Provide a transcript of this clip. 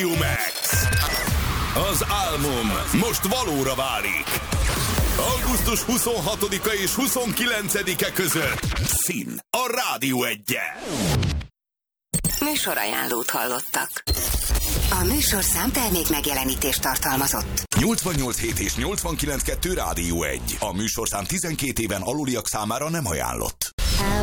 Max. Az álmom most valóra válik. Augusztus 26-a és 29-e között Szín a Rádió 1-en. Műsorajánlót hallottak. A műsorszám termék megjelenítést tartalmazott. 88.7 és 89.2 Rádió 1. A műsorszám 12 éven aluliak számára nem ajánlott.